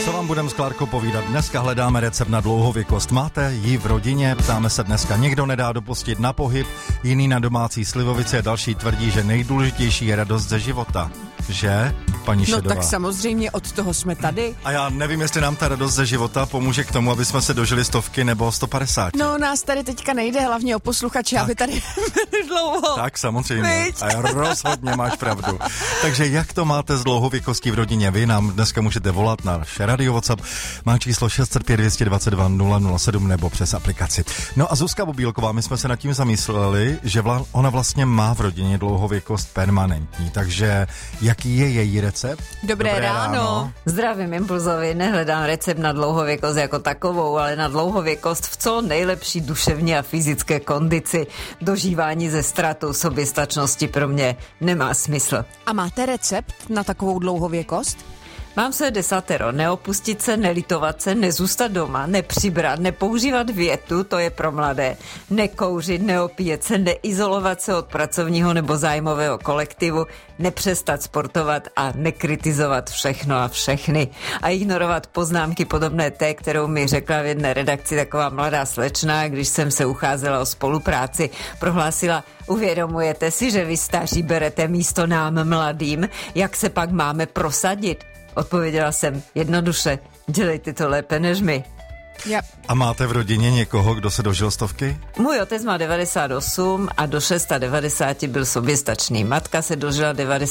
Co vám budeme s Klárkou povídat? Dneska hledáme recept na dlouhověkost. Máte ji v rodině? Ptáme se dneska. Někdo nedá dopustit na pohyb, jiný na domácí slivovici a další tvrdí, že nejdůležitější je radost ze života. Že, paní Šedová? No tak samozřejmě od toho jsme tady. A já nevím, jestli nám ta radost ze života pomůže k tomu, aby jsme se dožili 100 nebo 150. No nás tady teďka nejde hlavně o posluchače, tak. Aby tady byli dlouho. Tak samozřejmě. A rozhodně máš pravdu. Takže jak to máte s dlouhověkostí v rodině? Vy nám dneska můžete volat na naše radio WhatsApp. Má číslo 605 222 007 nebo přes aplikaci. No a Zuzka Bubílková, my jsme se nad tím zamysleli, že ona vlastně má v rodině dlouhověkost permanentní. Takže jaký je její recept? Dobré ráno. Zdravím Impulzovi, nehledám recept na dlouhověkost jako takovou, ale na dlouhověkost v co nejlepší duševní a fyzické kondici. Dožívání ze ztrátou soběstačnosti pro mě nemá smysl. A máte recept na takovou dlouhověkost? Mám se desatero, neopustit se, nelitovat se, nezůstat doma, nepřibrat, nepoužívat větu, to je pro mladé, nekouřit, neopíjet se, neizolovat se od pracovního nebo zájmového kolektivu, nepřestat sportovat a nekritizovat všechno a všechny a ignorovat poznámky podobné té, kterou mi řekla v jedné redakci taková mladá slečna, když jsem se ucházela o spolupráci, prohlásila: uvědomujete si, že vy staří berete místo nám mladým, jak se pak máme prosadit? Odpověděla jsem jednoduše: dělejte to lépe než my. Yep. A máte v rodině někoho, kdo se dožil 100? Můj otec má 98 a do 690 byl soběstačný. Matka se dožila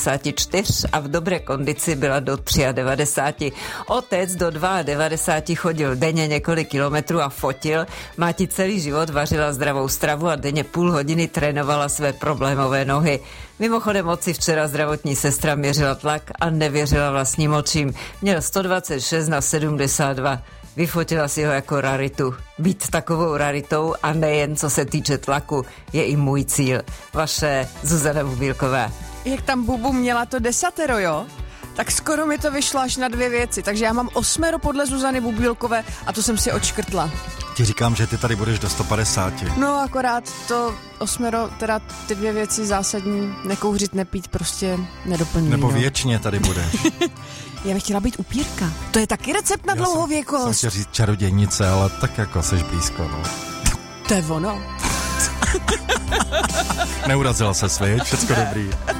94 a v dobré kondici byla do 93. Otec do 92 chodil denně několik kilometrů a fotil. Máti celý život vařila zdravou stravu a denně půl hodiny trénovala své problémové nohy. Mimochodem otci včera zdravotní sestra měřila tlak a nevěřila vlastním očím. Měl 126 na 72. Vyfotila si ho jako raritu. Být takovou raritou a nejen co se týče tlaku je i můj cíl. Vaše Zuzana Bubílková. Jak tam Bubu měla to desatero, jo? Tak skoro mi to vyšlo až na 2 věci. Takže já mám 8 podle Zuzany Bubílkové a to jsem si odškrtla. Ti říkám, že ty tady budeš do 150. No akorát to 8, teda ty 2 věci zásadní, nekouřit, nepít, prostě nedoplní. Nebo věčně tady budeš. Já bych chtěla být upírka. To je taky recept na dlouhověkost. Jsem chtěl říct čarodějnice, ale tak jako seš blízko, no. To je ono. Neurazila se, viď? Všecko dobrý.